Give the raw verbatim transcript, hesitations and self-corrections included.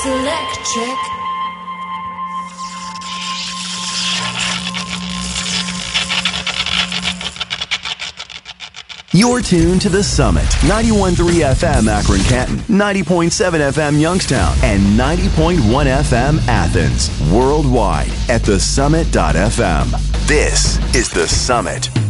electric. You're tuned to The Summit, ninety-one point three F M Akron Canton, ninety point seven F M Youngstown, and ninety point one F M Athens. Worldwide at the summit dot f m. This is The Summit.